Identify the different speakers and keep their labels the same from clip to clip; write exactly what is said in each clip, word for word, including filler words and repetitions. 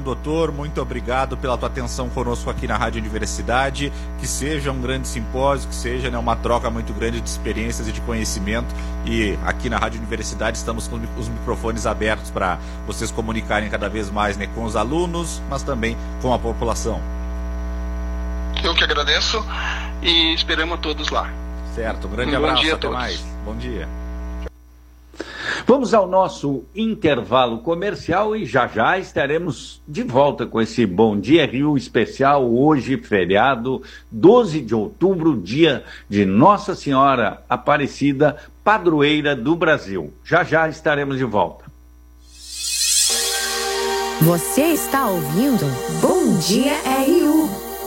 Speaker 1: Doutor, muito obrigado pela tua atenção conosco aqui na Rádio Universidade, que seja um grande simpósio, que seja, né, uma troca muito grande de experiências e de conhecimento, e aqui na Rádio Universidade estamos com os microfones abertos para vocês comunicarem cada vez mais, né, com os alunos, mas também com a população.
Speaker 2: Eu que agradeço e esperamos a todos lá.
Speaker 1: Certo, um grande um abraço, até mais. Bom dia.
Speaker 3: Vamos ao nosso intervalo comercial e já já estaremos de volta com esse Bom Dia Rio especial, hoje feriado, doze de outubro, dia de Nossa Senhora Aparecida, padroeira do Brasil. Já já estaremos de volta.
Speaker 4: Você está ouvindo Bom Dia R U.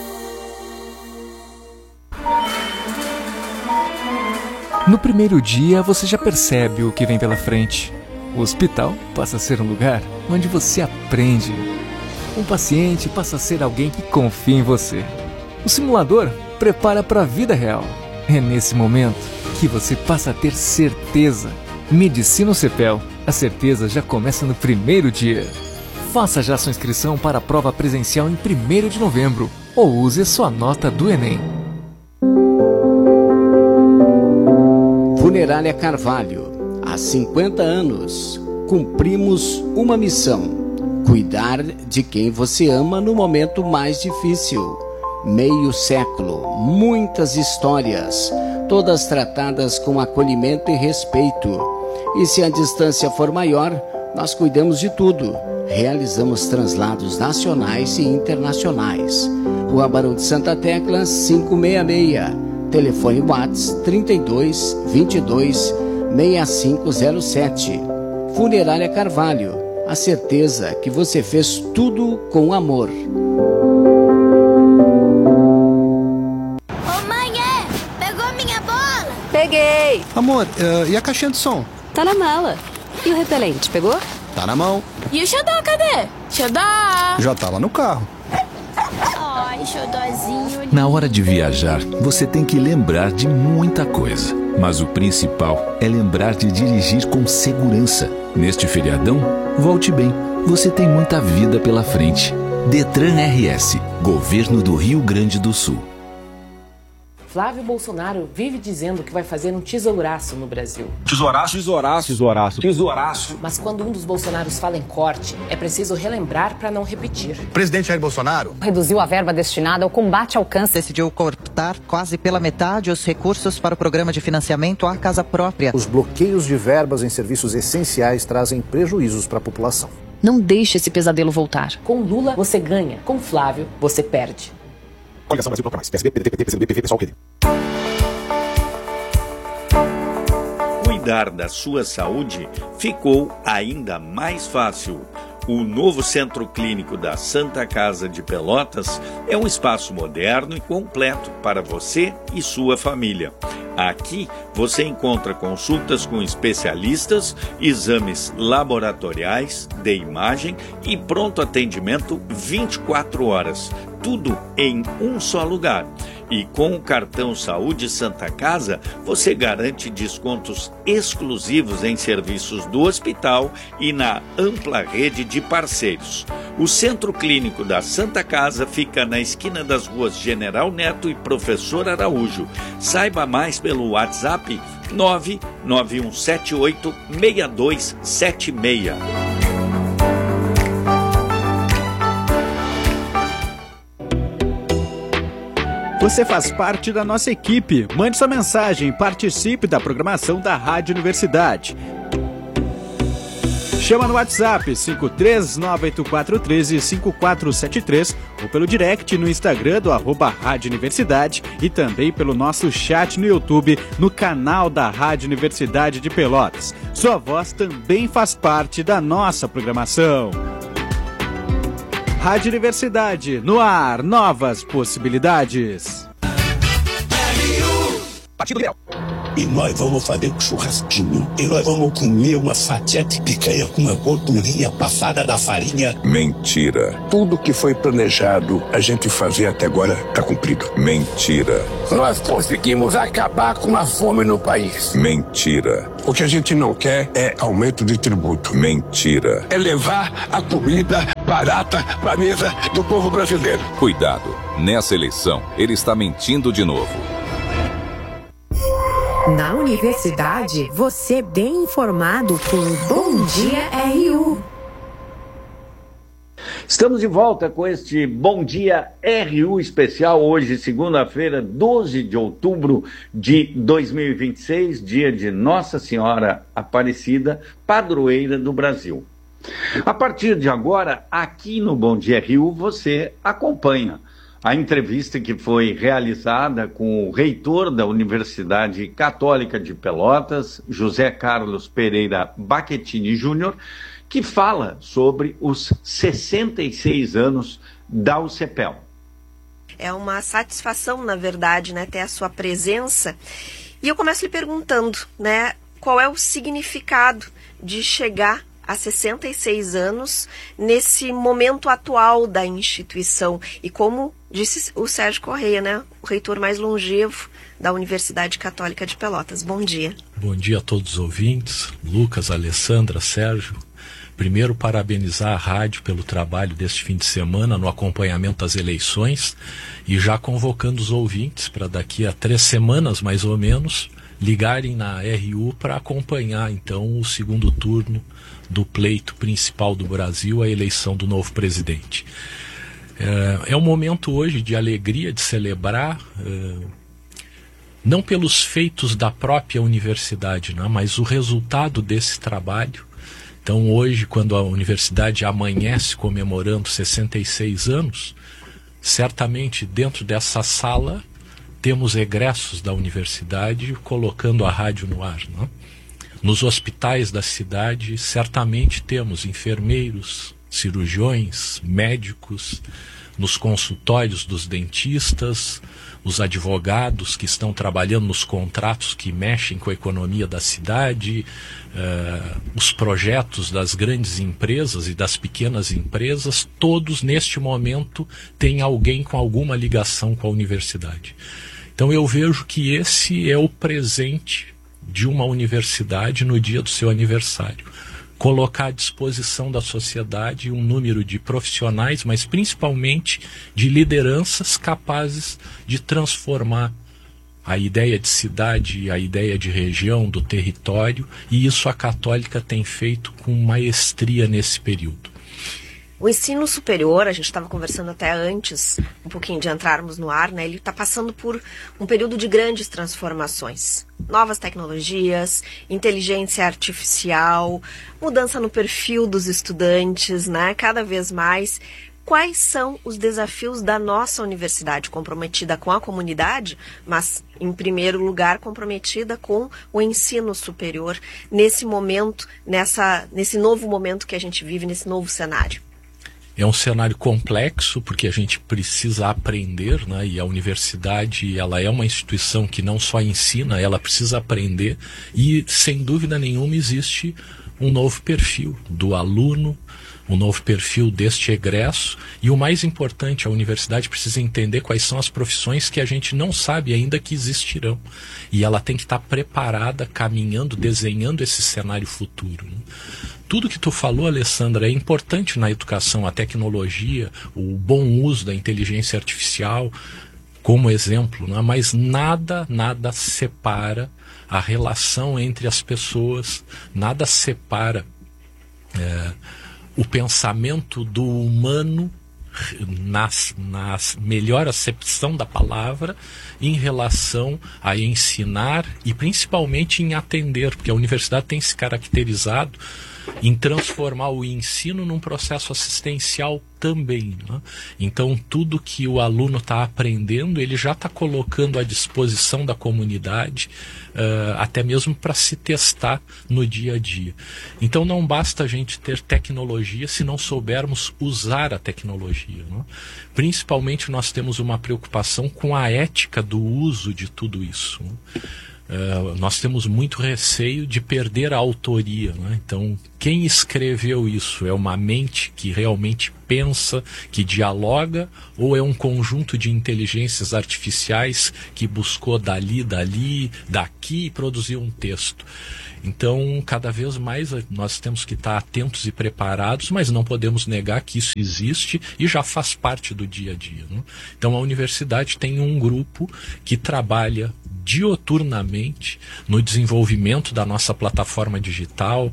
Speaker 5: No primeiro dia, você já percebe o que vem pela frente. O hospital passa a ser um lugar onde você aprende. Um paciente passa a ser alguém que confia em você. O simulador prepara para a vida real. É nesse momento que você passa a ter certeza. Medicina Cepel. A certeza já começa no primeiro dia. Faça já sua inscrição para a prova presencial em primeiro de novembro. Ou use a sua nota do Enem.
Speaker 6: Funerária Carvalho, há cinquenta anos, cumprimos uma missão: cuidar de quem você ama no momento mais difícil. Meio século, muitas histórias, todas tratadas com acolhimento e respeito. E se a distância for maior, nós cuidamos de tudo. Realizamos translados nacionais e internacionais. Rua Barão de Santa Tecla, quinhentos e sessenta e seis. Telefone WhatsApp trinta e dois, vinte e dois, sessenta e cinco zero sete. Funerária Carvalho, a certeza que você fez tudo com amor.
Speaker 7: Ô mãe, pegou minha bola?
Speaker 8: Peguei.
Speaker 9: Amor, uh, e a caixinha de som?
Speaker 8: Tá na mala. E o repelente, pegou?
Speaker 9: Tá na mão.
Speaker 7: E o xodó, cadê? Xodó!
Speaker 9: Já tá lá no carro.
Speaker 7: Ai, xodózinho.
Speaker 10: Na hora de viajar, você tem que lembrar de muita coisa. Mas o principal é lembrar de dirigir com segurança. Neste feriadão, volte bem. Você tem muita vida pela frente. Detran R S, Governo do Rio Grande do Sul.
Speaker 11: Flávio Bolsonaro vive dizendo que vai fazer um tesouraço no Brasil.
Speaker 12: Tesouraço? Tesouraço. Tesouraço. Tesouraço.
Speaker 11: Mas quando um dos Bolsonaros fala em corte, é preciso relembrar para não repetir.
Speaker 9: O presidente Jair Bolsonaro
Speaker 13: reduziu a verba destinada ao combate ao câncer.
Speaker 14: Decidiu cortar quase pela metade os recursos para o programa de financiamento à casa própria.
Speaker 15: Os bloqueios de verbas em serviços essenciais trazem prejuízos para a população.
Speaker 13: Não deixe esse pesadelo voltar.
Speaker 11: Com Lula, você ganha. Com Flávio, você perde.
Speaker 15: Coligação Brasil Toca Mais. P S B, P D T, P C do B, P V, pessoal, Q D.
Speaker 16: Cuidar da sua saúde ficou ainda mais fácil. O novo Centro Clínico da Santa Casa de Pelotas é um espaço moderno e completo para você e sua família. Aqui você encontra consultas com especialistas, exames laboratoriais, de imagem e pronto atendimento vinte e quatro horas. Tudo em um só lugar. E com o cartão Saúde Santa Casa, você garante descontos exclusivos em serviços do hospital e na ampla rede de parceiros. O Centro Clínico da Santa Casa fica na esquina das ruas General Neto e Professor Araújo. Saiba mais pelo WhatsApp nove nove um sete oito, seis dois sete seis.
Speaker 17: Você faz parte da nossa equipe. Mande sua mensagem e participe da programação da Rádio Universidade. Chama no WhatsApp cinco três nove oito quatro um três cinco quatro sete três ou pelo direct no Instagram do arroba Rádio Universidade e também pelo nosso chat no YouTube no canal da Rádio Universidade de Pelotas. Sua voz também faz parte da nossa programação. Rádio Universidade, no ar, novas possibilidades.
Speaker 9: Partido Liberal.
Speaker 18: E nós vamos fazer um churrasquinho. E nós vamos comer uma fatia de picanha com uma gordurinha passada da farinha.
Speaker 19: Mentira.
Speaker 18: Tudo que foi planejado a gente fazer até agora está cumprido.
Speaker 19: Mentira.
Speaker 18: Nós conseguimos acabar com a fome no país.
Speaker 19: Mentira.
Speaker 18: O que a gente não quer é aumento de tributo.
Speaker 19: Mentira.
Speaker 18: É levar a comida barata para a mesa do povo brasileiro.
Speaker 10: Cuidado, nessa eleição ele está mentindo de novo.
Speaker 4: Na universidade, você bem informado com Bom Dia R U.
Speaker 3: Estamos de volta com este Bom Dia R U especial, hoje, segunda-feira, doze de outubro de dois mil e vinte e seis, dia de Nossa Senhora Aparecida, padroeira do Brasil. A partir de agora, aqui no Bom Dia R U, você acompanha a entrevista que foi realizada com o reitor da Universidade Católica de Pelotas, José Carlos Pereira Baquetini Júnior, que fala sobre os sessenta e seis anos da U C P E L.
Speaker 20: É uma satisfação, na verdade, né, ter a sua presença. E eu começo lhe perguntando, né, qual é o significado de chegar a sessenta e seis anos nesse momento atual da instituição. E como disse o Sérgio Correia, né, o reitor mais longevo da Universidade Católica de Pelotas. Bom dia.
Speaker 21: Bom dia a todos os ouvintes, Lucas, Alessandra, Sérgio. Primeiro, parabenizar a rádio pelo trabalho deste fim de semana no acompanhamento das eleições e já convocando os ouvintes para daqui a três semanas, mais ou menos, ligarem na R U para acompanhar, então, o segundo turno do pleito principal do Brasil, a eleição do novo presidente. É, é um momento hoje de alegria, de celebrar, é, não pelos feitos da própria universidade, né, mas o resultado desse trabalho. Então hoje, quando a universidade amanhece comemorando sessenta e seis anos, certamente dentro dessa sala temos egressos da universidade colocando a rádio no ar, né? Nos hospitais da cidade, certamente temos enfermeiros, cirurgiões, médicos, nos consultórios dos dentistas, os advogados que estão trabalhando nos contratos que mexem com a economia da cidade, uh, os projetos das grandes empresas e das pequenas empresas, todos neste momento têm alguém com alguma ligação com a universidade. Então eu vejo que esse é o presente de uma universidade no dia do seu aniversário. Colocar à disposição da sociedade um número de profissionais, mas principalmente de lideranças capazes de transformar a ideia de cidade, a ideia de região, do território, e isso a Católica tem feito com maestria nesse período.
Speaker 20: O ensino superior, a gente estava conversando até antes, um pouquinho de entrarmos no ar, né? Ele está passando por um período de grandes transformações. Novas tecnologias, inteligência artificial, mudança no perfil dos estudantes, né? Cada vez mais. Quais são os desafios da nossa universidade, comprometida com a comunidade, mas, em primeiro lugar, comprometida com o ensino superior, nesse momento, nessa, nesse novo momento que a gente vive, nesse novo cenário?
Speaker 21: É um cenário complexo, porque a gente precisa aprender, né? E a universidade, ela é uma instituição que não só ensina, ela precisa aprender, e sem dúvida nenhuma existe um novo perfil do aluno, um novo perfil deste egresso, e o mais importante, a universidade precisa entender quais são as profissões que a gente não sabe ainda que existirão, e ela tem que estar preparada, caminhando, desenhando esse cenário futuro, né? Tudo que tu falou, Alessandra, é importante na educação, a tecnologia, o bom uso da inteligência artificial como exemplo, né? Mas nada, nada separa a relação entre as pessoas, nada separa é, o pensamento do humano na, na melhor acepção da palavra em relação a ensinar e principalmente em atender, porque a universidade tem se caracterizado em transformar o ensino num processo assistencial também, né? Então tudo que o aluno está aprendendo, ele já está colocando à disposição da comunidade, uh, até mesmo para se testar no dia a dia. Então não basta a gente ter tecnologia se não soubermos usar a tecnologia, né? Principalmente nós temos uma preocupação com a ética do uso de tudo isso, né? Uh, nós temos muito receio de perder a autoria, né? Então, quem escreveu isso é uma mente que realmente pensa, que dialoga, ou é um conjunto de inteligências artificiais que buscou dali, dali, daqui e produziu um texto? Então, cada vez mais nós temos que estar atentos e preparados, mas não podemos negar que isso existe e já faz parte do dia a dia, né? Então, a universidade tem um grupo que trabalha dioturnamente no desenvolvimento da nossa plataforma digital,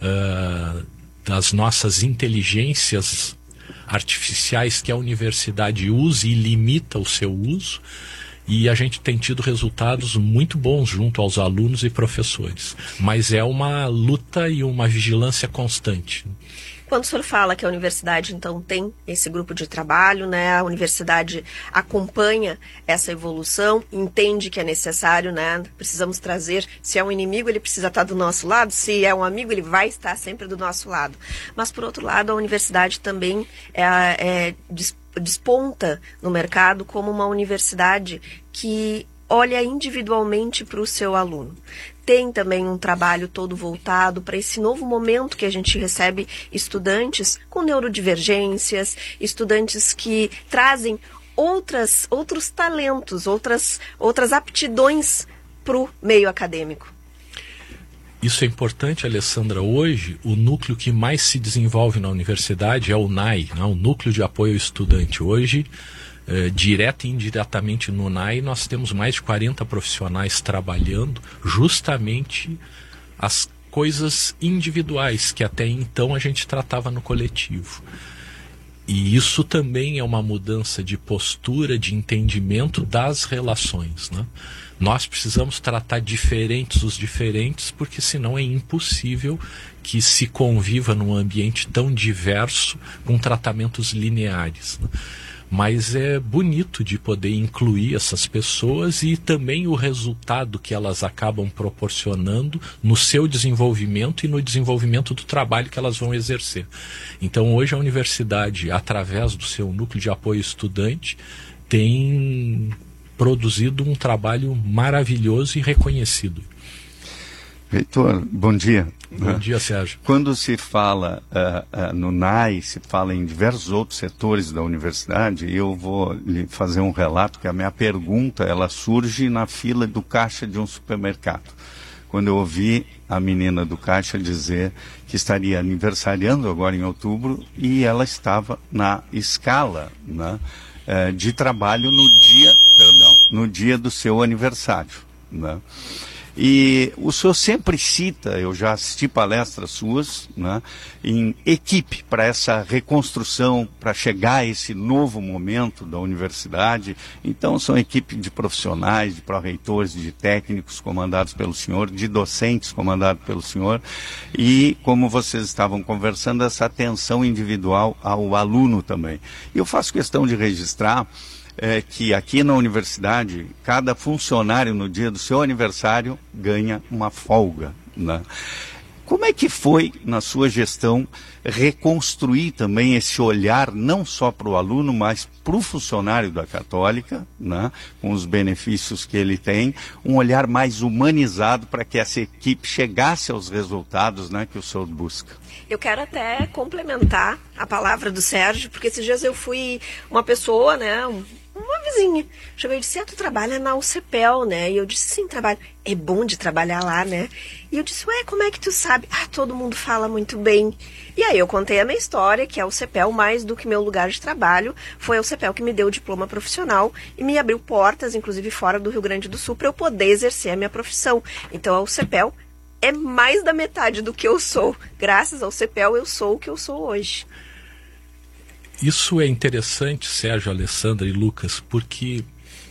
Speaker 21: uh, das nossas inteligências artificiais que a universidade usa e limita o seu uso, e a gente tem tido resultados muito bons junto aos alunos e professores, mas é uma luta e uma vigilância constante.
Speaker 20: Quando o senhor fala que a universidade, então, tem esse grupo de trabalho, né? A universidade acompanha essa evolução, entende que é necessário, né? Precisamos trazer, se é um inimigo, ele precisa estar do nosso lado, se é um amigo, ele vai estar sempre do nosso lado. Mas, por outro lado, a universidade também é, é, desponta no mercado como uma universidade que olha individualmente para o seu aluno. Tem também um trabalho todo voltado para esse novo momento que a gente recebe estudantes com neurodivergências, estudantes que trazem outras, outros talentos, outras, outras aptidões para o meio acadêmico.
Speaker 21: Isso é importante, Alessandra. Hoje, o núcleo que mais se desenvolve na universidade é o N A I, né? O Núcleo de Apoio ao Estudante. Hoje, Uh, direto e indiretamente no N A I, nós temos mais de quarenta profissionais trabalhando justamente as coisas individuais que até então a gente tratava no coletivo. E isso também é uma mudança de postura, de entendimento das relações, né? Nós precisamos tratar diferentes os diferentes, porque senão é impossível que se conviva num ambiente tão diverso com tratamentos lineares, né? Mas é bonito de poder incluir essas pessoas e também o resultado que elas acabam proporcionando no seu desenvolvimento e no desenvolvimento do trabalho que elas vão exercer. Então, hoje a universidade, através do seu núcleo de apoio estudante, tem produzido um trabalho maravilhoso e reconhecido.
Speaker 2: Reitor, bom dia.
Speaker 21: Bom dia, Sérgio.
Speaker 2: Quando se fala uh, uh, no N A I, se fala em diversos outros setores da universidade, eu vou lhe fazer um relato, que a minha pergunta, ela surge na fila do caixa de um supermercado. Quando eu ouvi a menina do caixa dizer que estaria aniversariando agora em outubro e ela estava na escala, né, uh, de trabalho no dia, perdão, no dia do seu aniversário, né? E o senhor sempre cita, eu já assisti palestras suas, né, em equipe para essa reconstrução, para chegar a esse novo momento da universidade. Então são equipe de profissionais, de pró-reitores, de técnicos comandados pelo senhor, de docentes comandados pelo senhor. E como vocês estavam conversando, essa atenção individual ao aluno também. E eu faço questão de registrar É que aqui na universidade, cada funcionário no dia do seu aniversário ganha uma folga, né? Como é que foi, na sua gestão, reconstruir também esse olhar, não só para o aluno, mas para o funcionário da Católica, né, com os benefícios que ele tem, um olhar mais humanizado para que essa equipe chegasse aos resultados, né, que o senhor busca?
Speaker 20: Eu quero até complementar a palavra do Sérgio, porque esses dias eu fui uma pessoa, né, um, uma vizinha, chegou e disse, ah, tu trabalha na U C P E L, né? E eu disse, sim, trabalho. É bom de trabalhar lá, né? E eu disse, ué, como é que tu sabe? Ah, todo mundo fala muito bem. E aí eu contei a minha história, que a U C P E L, mais do que meu lugar de trabalho, foi a U C P E L que me deu o diploma profissional e me abriu portas, inclusive fora do Rio Grande do Sul, para eu poder exercer a minha profissão. Então a U C P E L é mais da metade do que eu sou. Graças ao U C P E L eu sou o que eu sou hoje.
Speaker 21: Isso é interessante, Sérgio, Alessandra e Lucas, porque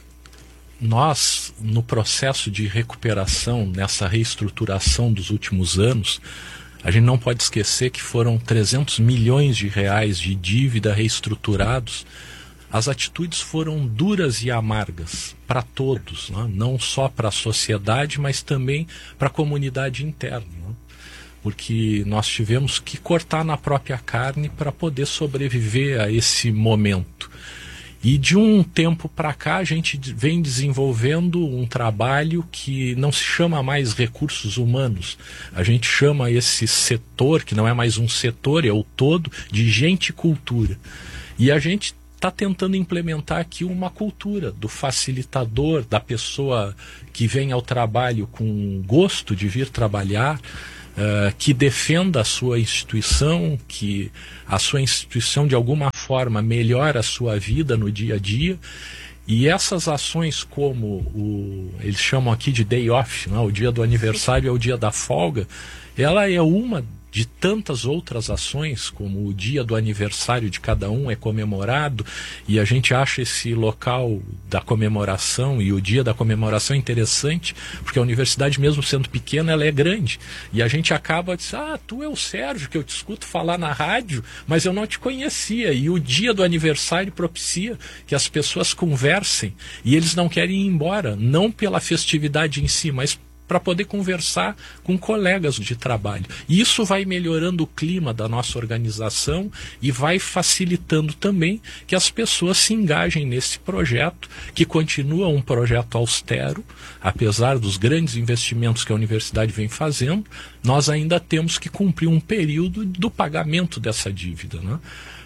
Speaker 21: nós, no processo de recuperação, nessa reestruturação dos últimos anos, a gente não pode esquecer que foram trezentos milhões de reais de dívida reestruturados. As atitudes foram duras e amargas para todos, né? Não só para a sociedade, mas também para a comunidade interna, né? Porque nós tivemos que cortar na própria carne para poder sobreviver a esse momento. E de um tempo para cá a gente vem desenvolvendo um trabalho que não se chama mais recursos humanos. A gente chama esse setor, que não é mais um setor, é o todo, de gente e cultura. E a gente está tentando implementar aqui uma cultura do facilitador, da pessoa que vem ao trabalho com gosto de vir trabalhar, Uh, que defenda a sua instituição, que a sua instituição de alguma forma melhore a sua vida no dia a dia. E essas ações, como o, eles chamam aqui de day off, né? O dia do aniversário é o dia da folga, ela é uma de tantas outras ações, como o dia do aniversário de cada um é comemorado, e a gente acha esse local da comemoração e o dia da comemoração interessante, porque a universidade, mesmo sendo pequena, ela é grande, e a gente acaba dizendo, ah, tu é o Sérgio, que eu te escuto falar na rádio, mas eu não te conhecia, e o dia do aniversário propicia que as pessoas conversem, e eles não querem ir embora, não pela festividade em si, mas para poder conversar com colegas de trabalho. E isso vai melhorando o clima da nossa organização e vai facilitando também que as pessoas se engajem nesse projeto, que continua um projeto austero, apesar dos grandes investimentos que a universidade vem fazendo, nós ainda temos que cumprir um período do pagamento dessa dívida, né?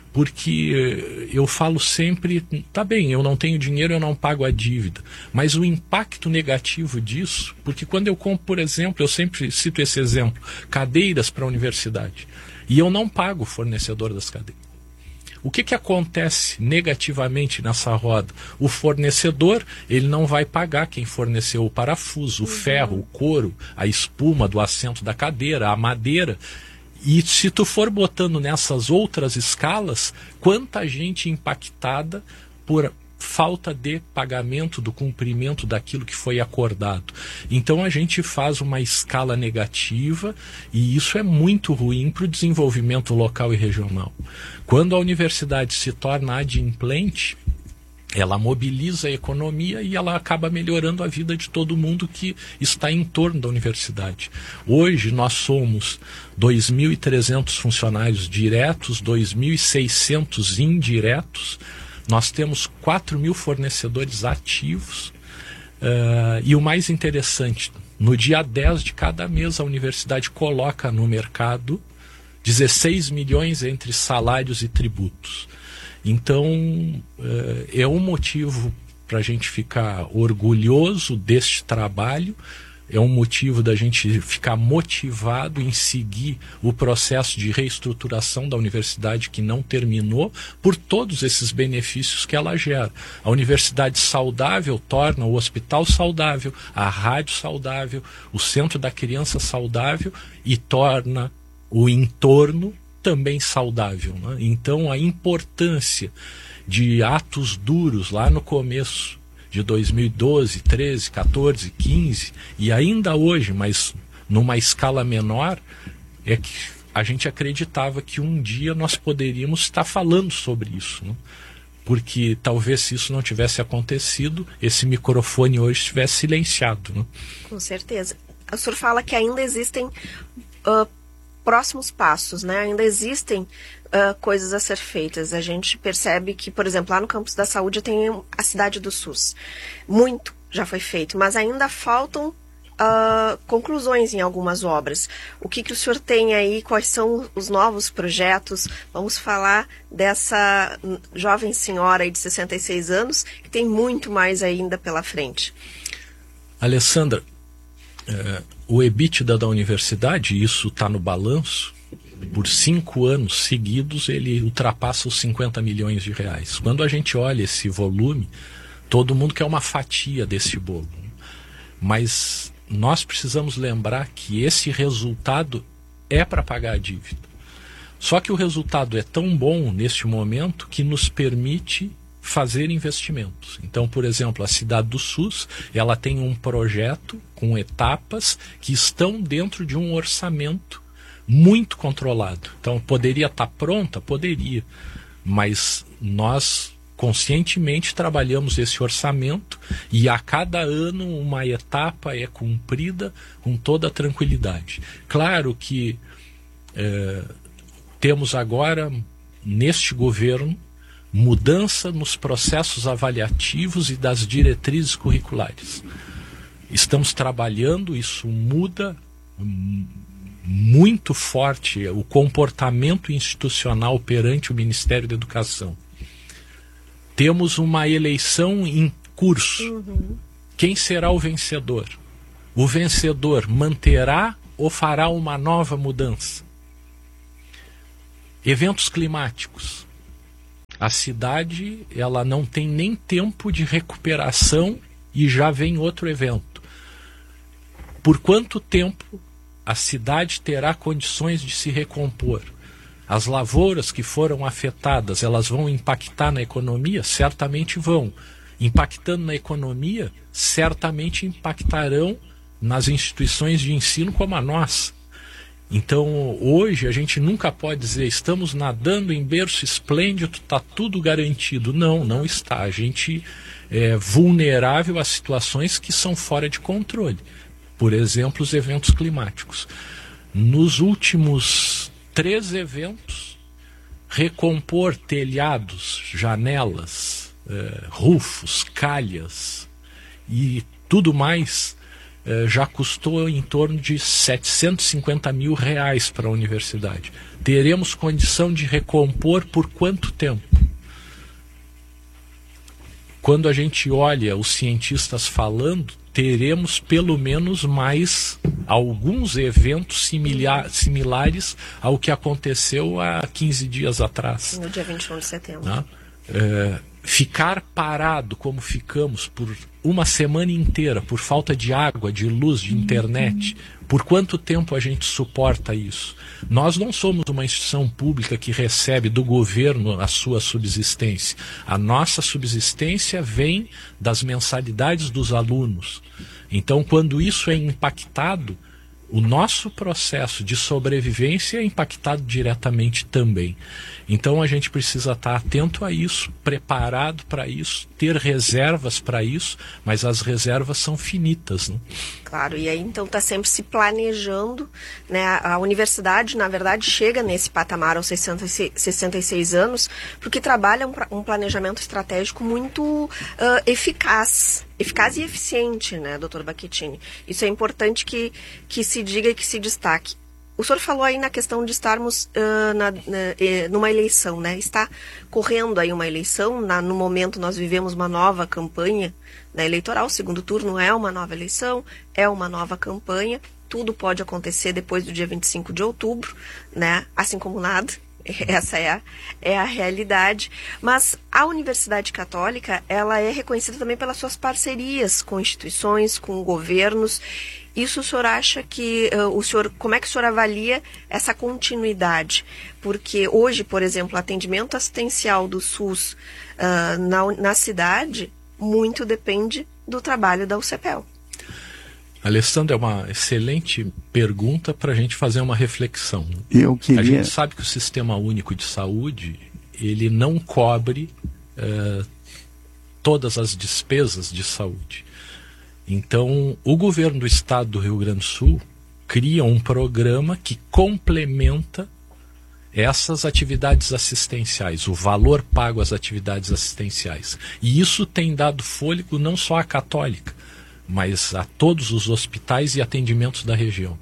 Speaker 21: Porque eu falo sempre, tá bem, eu não tenho dinheiro, eu não pago a dívida, mas o impacto negativo disso, porque quando eu compro, por exemplo, eu sempre cito esse exemplo, cadeiras para a universidade, e eu não pago o fornecedor das cadeiras. O que que acontece negativamente nessa roda? O fornecedor, ele não vai pagar quem forneceu o parafuso, o ferro, o couro, a espuma do assento da cadeira, a madeira. E se tu for botando nessas outras escalas, quanta gente impactada por falta de pagamento do cumprimento daquilo que foi acordado. Então a gente faz uma escala negativa e isso é muito ruim para o desenvolvimento local e regional. Quando a universidade se torna adimplente, ela mobiliza a economia e ela acaba melhorando a vida de todo mundo que está em torno da universidade. Hoje nós somos dois mil e trezentos funcionários diretos, dois mil e seiscentos indiretos, nós temos quatro mil fornecedores ativos, uh, e o mais interessante, no dia dez de cada mês a universidade coloca no mercado dezesseis milhões entre salários e tributos. Então, é um motivo para a gente ficar orgulhoso deste trabalho, é um motivo da gente ficar motivado em seguir o processo de reestruturação da universidade que não terminou, por todos esses benefícios que ela gera. A universidade saudável torna o hospital saudável, a rádio saudável, o centro da criança saudável e torna o entorno também saudável, né? Então a importância de atos duros lá no começo de dois mil e doze, treze, quatorze, quinze e ainda hoje, mas numa escala menor, é que a gente acreditava que um dia nós poderíamos estar falando sobre isso, né? Porque talvez se isso não tivesse acontecido, esse microfone hoje estivesse silenciado, né?
Speaker 20: Com certeza. O senhor fala que ainda existem uh, próximos passos, né? Ainda existem uh, coisas a ser feitas. A gente percebe que, por exemplo, lá no campus da saúde tem a cidade do SUS. Muito já foi feito, mas ainda faltam uh, conclusões em algumas obras. O que, que o senhor tem aí? Quais são os novos projetos? Vamos falar dessa jovem senhora aí de sessenta e seis anos, que tem muito mais ainda pela frente.
Speaker 21: Alessandra, é, o EBITDA da universidade, isso está no balanço, por cinco anos seguidos ele ultrapassa os cinquenta milhões de reais. Quando a gente olha esse volume, todo mundo quer uma fatia desse bolo. Mas nós precisamos lembrar que esse resultado é para pagar a dívida. Só que o resultado é tão bom neste momento que nos permite fazer investimentos. Então, por exemplo, a cidade do SUS, ela tem um projeto com etapas que estão dentro de um orçamento muito controlado. Então, poderia estar pronta? Poderia. Mas nós conscientemente trabalhamos esse orçamento e a cada ano uma etapa é cumprida com toda a tranquilidade. Claro que eh, temos agora, neste governo, mudança nos processos avaliativos e das diretrizes curriculares. Estamos trabalhando, isso muda muito forte o comportamento institucional perante o Ministério da Educação. Temos uma eleição em curso. Uhum. Quem será o vencedor? O vencedor manterá ou fará uma nova mudança? Eventos climáticos. A cidade, ela não tem nem tempo de recuperação e já vem outro evento. Por quanto tempo a cidade terá condições de se recompor? As lavouras que foram afetadas, elas vão impactar na economia? Certamente vão. Impactando na economia, certamente impactarão nas instituições de ensino como a nossa. Então, hoje, a gente nunca pode dizer estamos nadando em berço esplêndido, está tudo garantido. Não, não está. A gente é vulnerável a situações que são fora de controle. Por exemplo, os eventos climáticos. Nos últimos três eventos, recompor telhados, janelas, eh, rufos, calhas e tudo mais eh, já custou em torno de setecentos e cinquenta mil reais para a universidade. Teremos condição de recompor por quanto tempo? Quando a gente olha os cientistas falando, teremos pelo menos mais alguns eventos similar, similares ao que aconteceu há quinze dias atrás.
Speaker 20: No dia vinte e um de setembro.
Speaker 21: Né? É, ficar parado como ficamos por uma semana inteira por falta de água, de luz, de internet, por quanto tempo a gente suporta isso? Nós não somos uma instituição pública que recebe do governo a sua subsistência. A nossa subsistência vem das mensalidades dos alunos. Então, quando isso é impactado, o nosso processo de sobrevivência é impactado diretamente também. Então a gente precisa estar atento a isso, preparado para isso, ter reservas para isso, mas as reservas são finitas, né?
Speaker 20: Claro, e aí então está sempre se planejando, né? A universidade, na verdade, chega nesse patamar aos sessenta e seis anos, porque trabalha um, um planejamento estratégico muito uh, eficaz. Eficaz e eficiente, né, doutor Bacchettini? Isso é importante que, que se diga e que se destaque. O senhor falou aí na questão de estarmos uh, na, na, numa eleição, né? Está correndo aí uma eleição, na, no momento nós vivemos uma nova campanha, né, eleitoral, o segundo turno é uma nova eleição, é uma nova campanha, tudo pode acontecer depois do dia vinte e cinco de outubro, né? Assim como nada. Essa é a, é a realidade, mas a Universidade Católica, ela é reconhecida também pelas suas parcerias com instituições, com governos. Isso o senhor acha que, uh, o senhor, como é que o senhor avalia essa continuidade? Porque hoje, por exemplo, o atendimento assistencial do SUS uh, na, na cidade, muito depende do trabalho da U C P E L.
Speaker 21: Alessandro, é uma excelente pergunta para a gente fazer uma reflexão.
Speaker 2: Eu queria...
Speaker 21: A gente sabe que o Sistema Único de Saúde, ele não cobre uh, todas as despesas de saúde. Então, o governo do estado do Rio Grande do Sul cria um programa que complementa essas atividades assistenciais, o valor pago às atividades assistenciais. E isso tem dado fôlego não só à Católica, mas a todos os hospitais e atendimentos da região.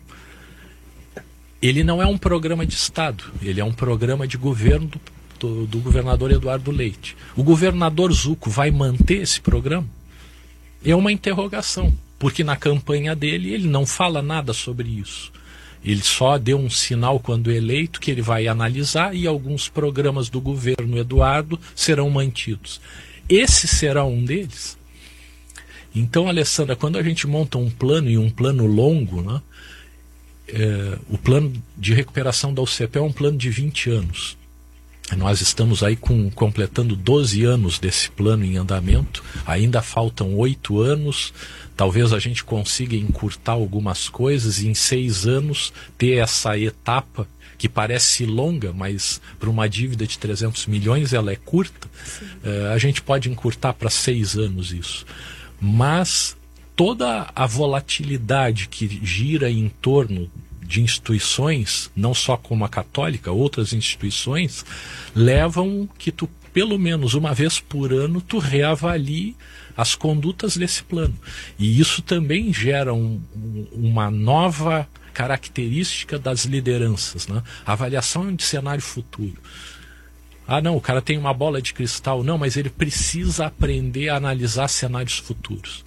Speaker 21: Ele não é um programa de Estado, ele é um programa de governo do, do, do governador Eduardo Leite. O governador Zucco vai manter esse programa? É uma interrogação, porque na campanha dele ele não fala nada sobre isso. Ele só deu um sinal quando eleito que ele vai analisar e alguns programas do governo Eduardo serão mantidos. Esse será um deles? Então, Alessandra, quando a gente monta um plano e um plano longo, né, é, o plano de recuperação da U C P é um plano de vinte anos. Nós estamos aí com, completando doze anos desse plano em andamento, ainda faltam oito anos, talvez a gente consiga encurtar algumas coisas e em seis anos ter essa etapa que parece longa, mas para uma dívida de trezentos milhões ela é curta, é, a gente pode encurtar para seis anos isso. Mas toda a volatilidade que gira em torno de instituições, não só como a Católica, outras instituições, levam que tu pelo menos uma vez por ano, tu reavalie as condutas desse plano. E isso também gera um, um, uma nova característica das lideranças, né? Avaliação de cenário futuro. Ah, não, o cara tem uma bola de cristal. Não, mas ele precisa aprender a analisar cenários futuros.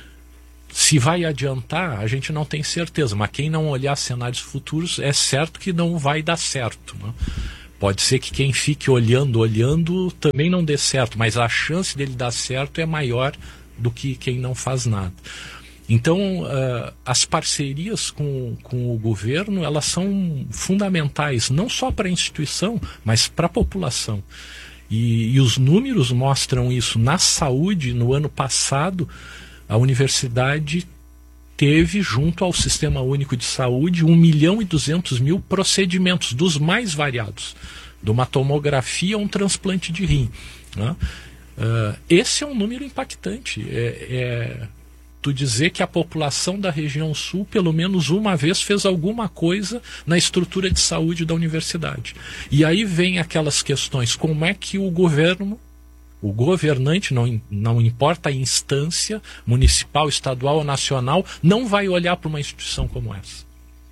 Speaker 21: Se vai adiantar, a gente não tem certeza, mas quem não olhar cenários futuros, é certo que não vai dar certo, né? Pode ser que quem fique olhando, olhando, também não dê certo, mas a chance dele dar certo é maior do que quem não faz nada. Então, uh, as parcerias com, com o governo, elas são fundamentais, não só para a instituição, mas para a população. E, e os números mostram isso. Na saúde, no ano passado, a universidade teve, junto ao Sistema Único de Saúde, um milhão e duzentos mil procedimentos, dos mais variados, de uma tomografia a um transplante de rim, né? Uh, esse é um número impactante. É, é, tu dizer que a população da região sul, pelo menos uma vez, fez alguma coisa na estrutura de saúde da universidade. E aí vem aquelas questões, como é que o governo, o governante, não, não importa a instância, municipal, estadual ou nacional, não vai olhar para uma instituição como essa.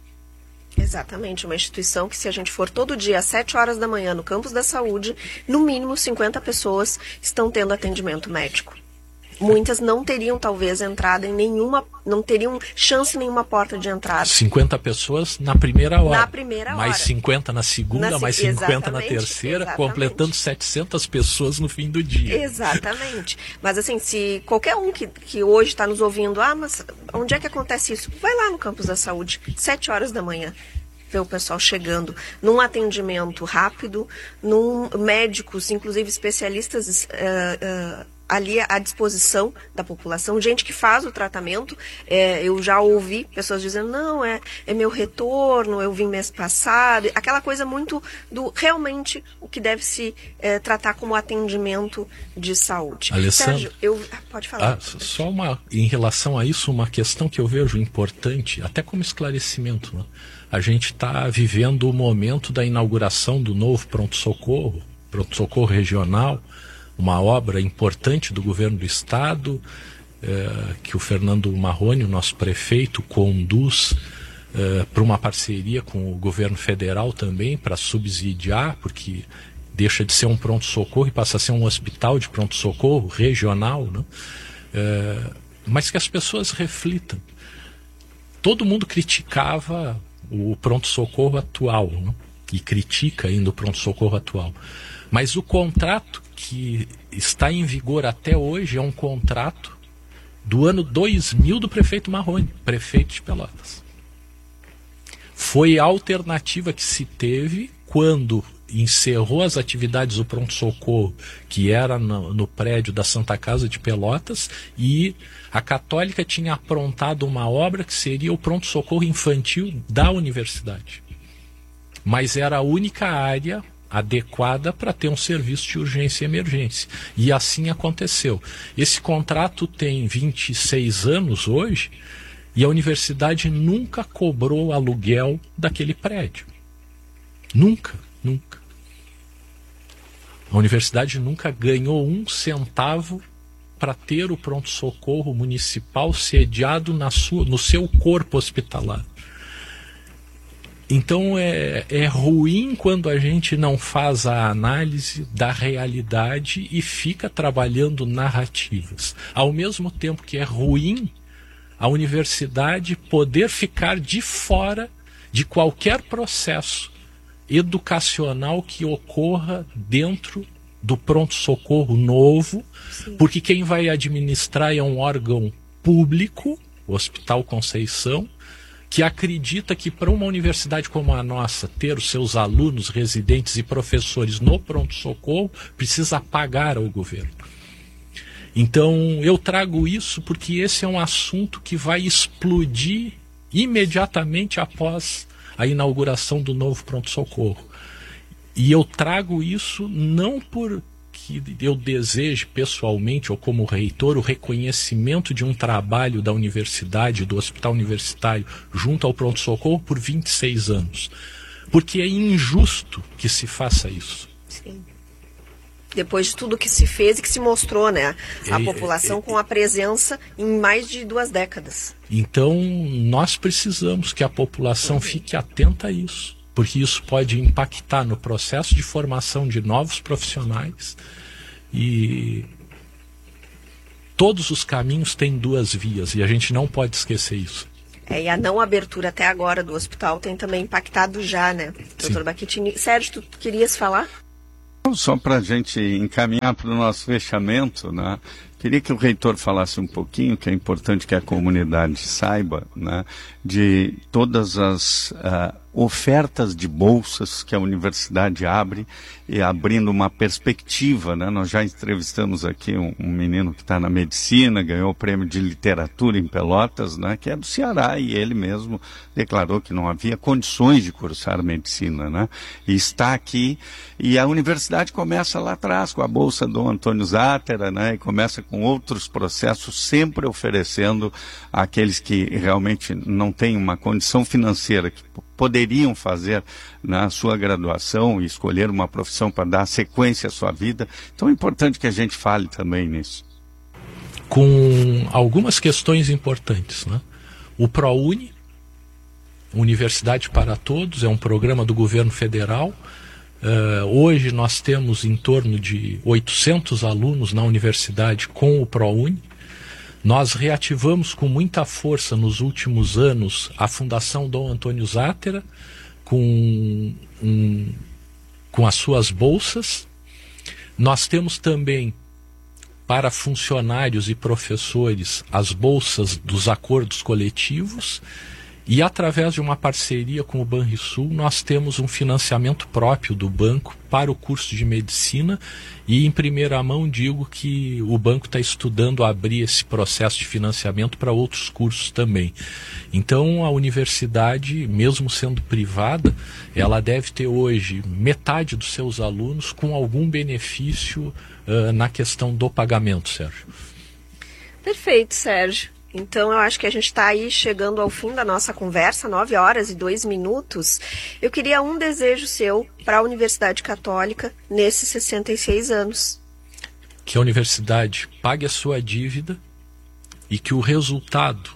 Speaker 20: Exatamente, uma instituição que, se a gente for todo dia às sete horas da manhã no campus da saúde, no mínimo cinquenta pessoas estão tendo atendimento médico. Muitas não teriam talvez entrada em nenhuma, não teriam chance em nenhuma porta de entrada.
Speaker 21: cinquenta pessoas na primeira hora.
Speaker 20: Na primeira
Speaker 21: mais
Speaker 20: hora.
Speaker 21: cinquenta na segunda, na, mais cinquenta na terceira, exatamente. Completando setecentas pessoas no fim do dia.
Speaker 20: Exatamente. Mas assim, se qualquer um que, que hoje está nos ouvindo, ah, mas onde é que acontece isso? Vai lá no campus da saúde, sete horas da manhã. Ver o pessoal chegando num atendimento rápido, num médicos, inclusive especialistas uh, uh, ali à disposição da população, gente que faz o tratamento. É, eu já ouvi pessoas dizendo, não, é, é meu retorno, eu vim mês passado, aquela coisa muito do realmente o que deve se é, tratar como atendimento de saúde.
Speaker 21: Alessandra,
Speaker 20: Sérgio, eu, pode falar.
Speaker 21: Ah, só uma, em relação a isso, uma questão que eu vejo importante, até como esclarecimento, né? A gente está vivendo o momento da inauguração do novo pronto-socorro, pronto-socorro regional, uma obra importante do governo do estado, eh, que o Fernando Marrone, o nosso prefeito, conduz eh, para uma parceria com o governo federal também, para subsidiar, porque deixa de ser um pronto-socorro e passa a ser um hospital de pronto-socorro regional, né? Eh, mas que as pessoas reflitam. Todo mundo criticava o pronto-socorro atual, né? E critica ainda o pronto-socorro atual. Mas o contrato que está em vigor até hoje é um contrato do ano dois mil do prefeito Marrone, prefeito de Pelotas. Foi a alternativa que se teve quando encerrou as atividades do pronto-socorro, que era no, no prédio da Santa Casa de Pelotas, e a Católica tinha aprontado uma obra que seria o pronto-socorro infantil da universidade. Mas era a única área adequada para ter um serviço de urgência e emergência. E assim aconteceu. Esse contrato tem vinte e seis anos hoje, e a universidade nunca cobrou o aluguel daquele prédio. Nunca, nunca. A universidade nunca ganhou um centavo para ter o pronto-socorro municipal sediado na sua, no seu corpo hospitalar. Então é, é ruim quando a gente não faz a análise da realidade e fica trabalhando narrativas. Ao mesmo tempo que é ruim a universidade poder ficar de fora de qualquer processo educacional que ocorra dentro do pronto-socorro novo, sim, porque quem vai administrar é um órgão público, o Hospital Conceição, que acredita que para uma universidade como a nossa ter os seus alunos, residentes e professores no pronto-socorro, precisa pagar ao governo. Então eu trago isso porque esse é um assunto que vai explodir imediatamente após a inauguração do novo pronto-socorro. E eu trago isso não porque eu deseje pessoalmente ou como reitor o reconhecimento de um trabalho da universidade, do hospital universitário, junto ao pronto-socorro por vinte e seis anos. Porque é injusto que se faça isso.
Speaker 20: Sim. depois de tudo que se fez e que se mostrou, né? A
Speaker 21: é,
Speaker 20: população
Speaker 21: é, é,
Speaker 20: com a presença em mais de duas décadas.
Speaker 21: Então, nós precisamos que a população fique atenta a isso, porque isso pode impactar no processo de formação de novos profissionais, e todos os caminhos têm duas vias, e a gente não pode esquecer isso.
Speaker 20: É, e a não abertura até agora do hospital tem também impactado já, né, doutor Baquetini? Sérgio, tu querias falar?
Speaker 2: Só para a gente encaminhar para o nosso fechamento, né? Queria que o reitor falasse um pouquinho, que é importante que a comunidade saiba, né, de todas as uh, ofertas de bolsas que a universidade abre, e abrindo uma perspectiva, né? Nós já entrevistamos aqui um, um menino que está na medicina, ganhou o prêmio de literatura em Pelotas, né, que é do Ceará, e ele mesmo declarou que não havia condições de cursar medicina, né? E está aqui, e a universidade começa lá atrás, com a bolsa do Antônio Zátera, né, e começa com outros processos, sempre oferecendo àqueles que realmente não têm uma condição financeira, que poderiam fazer na sua graduação e escolher uma profissão para dar sequência à sua vida. Então é importante que a gente fale também nisso.
Speaker 21: Com algumas questões importantes, né? O ProUni, Universidade para Todos, é um programa do governo federal. Uh, hoje nós temos em torno de oitocentos alunos na universidade com o ProUni. Nós reativamos com muita força nos últimos anos a Fundação Dom Antônio Zátera com, um, com as suas bolsas. Nós temos também para funcionários e professores as bolsas dos acordos coletivos. E através de uma parceria com o Banrisul, nós temos um financiamento próprio do banco para o curso de medicina, e em primeira mão digo que o banco está estudando abrir esse processo de financiamento para outros cursos também. Então a universidade, mesmo sendo privada, ela deve ter hoje metade dos seus alunos com algum benefício uh, na questão do pagamento, Sérgio.
Speaker 20: Perfeito, Sérgio. Então, eu acho que a gente está aí chegando ao fim da nossa conversa, nove horas e dois minutos. Eu queria um desejo seu para a Universidade Católica nesses sessenta e seis anos.
Speaker 21: Que a universidade pague a sua dívida e que o resultado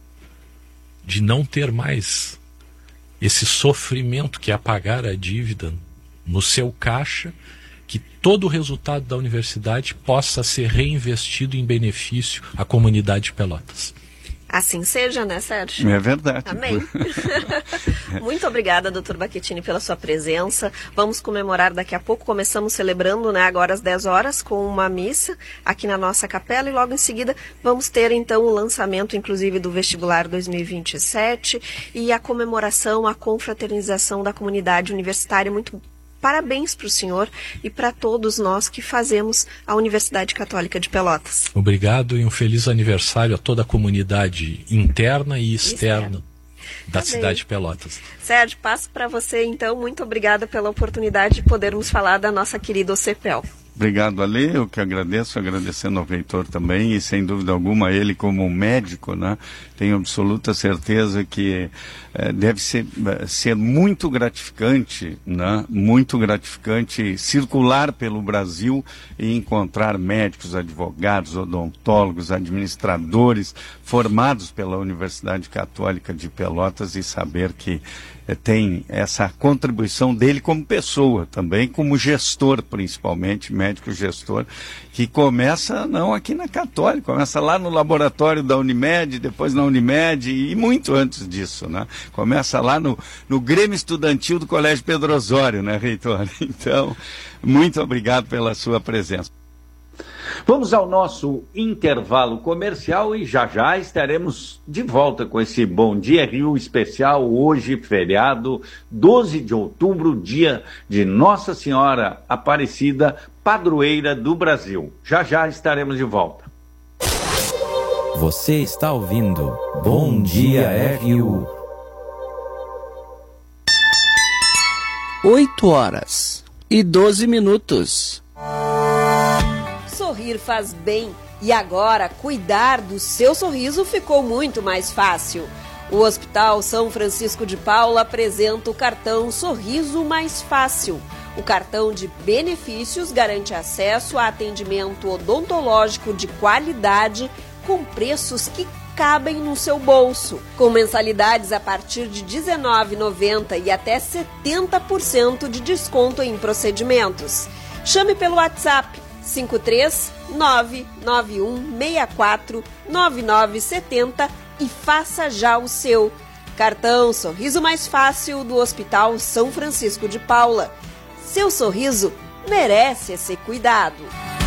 Speaker 21: de não ter mais esse sofrimento que é pagar a dívida no seu caixa, que todo o resultado da universidade possa ser reinvestido em benefício à comunidade de Pelotas.
Speaker 20: Assim seja, né, Sérgio?
Speaker 2: É verdade.
Speaker 20: Amém. Muito obrigada, doutor Baquetini, pela sua presença. Vamos comemorar daqui a pouco. Começamos celebrando, né, agora às dez horas, com uma missa aqui na nossa capela, e logo em seguida vamos ter, então, o lançamento, inclusive, do vestibular dois mil e vinte e sete e a comemoração, a confraternização da comunidade universitária. Muito parabéns para o senhor e para todos nós que fazemos a Universidade Católica de Pelotas.
Speaker 21: Obrigado, e um feliz aniversário a toda a comunidade interna e externa, externa. da tá cidade de Pelotas.
Speaker 20: Sérgio, passo para você então. Muito obrigada pela oportunidade de podermos falar da nossa querida O C P E L.
Speaker 2: Obrigado, Ale, eu que agradeço, agradecendo ao reitor também, e sem dúvida alguma ele como médico, né, tenho absoluta certeza que eh, deve ser, ser muito gratificante, né, muito gratificante circular pelo Brasil e encontrar médicos, advogados, odontólogos, administradores formados pela Universidade Católica de Pelotas, e saber que tem essa contribuição dele como pessoa também, como gestor principalmente, médico gestor, que começa não aqui na Católica, começa lá no laboratório da Unimed, depois na Unimed e muito antes disso, né? Começa lá no, no Grêmio Estudantil do Colégio Pedro Osório, né, reitor? Então, muito obrigado pela sua presença.
Speaker 3: Vamos ao nosso intervalo comercial e já já estaremos de volta com esse Bom Dia Rio especial, hoje feriado, doze de outubro, dia de Nossa Senhora Aparecida, padroeira do Brasil. Já já estaremos de volta.
Speaker 1: Você está ouvindo Bom Dia R U.
Speaker 6: oito horas e doze minutos.
Speaker 22: Sorrir faz bem, e agora cuidar do seu sorriso ficou muito mais fácil. O Hospital São Francisco de Paula apresenta o cartão Sorriso Mais Fácil. O cartão de benefícios garante acesso a atendimento odontológico de qualidade com preços que cabem no seu bolso, com mensalidades a partir de dezenove reais e noventa centavos e até setenta por cento de desconto em procedimentos. Chame pelo WhatsApp cinco três nove nove um seis quatro nove nove sete zero e faça já o seu. Cartão Sorriso Mais Fácil do Hospital São Francisco de Paula. Seu sorriso merece esse cuidado.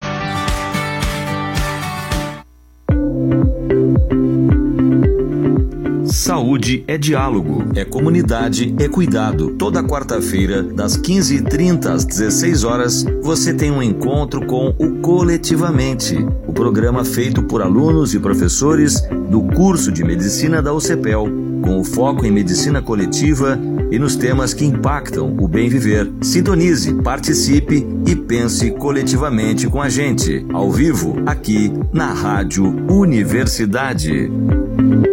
Speaker 1: Saúde é diálogo, é comunidade, é cuidado. Toda quarta-feira, das quinze e trinta às dezesseis horas, você tem um encontro com o Coletivamente, o programa feito por alunos e professores do curso de Medicina da U C P E L, com o foco em medicina coletiva e nos temas que impactam o bem viver. Sintonize, participe e pense coletivamente com a gente, ao vivo, aqui na Rádio Universidade.